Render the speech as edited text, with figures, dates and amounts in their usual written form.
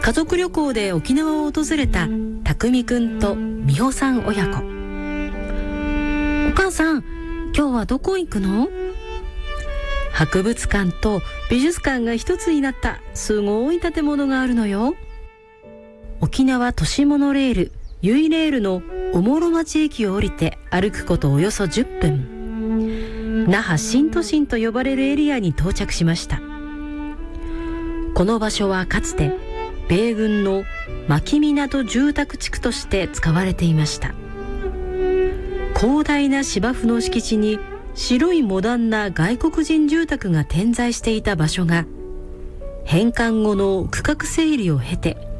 家族旅行で沖縄を訪れた匠くんと美穂さん親子。お母さん、今日はどこ行くの？博物館と美術館が一つになったすごい建物があるのよ。沖縄都市モノレールゆいレールのおもろ町駅を降りて歩くことおよそ10分、那覇新都心と呼ばれるエリアに到着しました。この場所はかつて米軍の牧港住宅地区として使われていました。広大な芝生の敷地に白いモダンな外国人住宅が点在していた場所が、返還後の区画整理を経て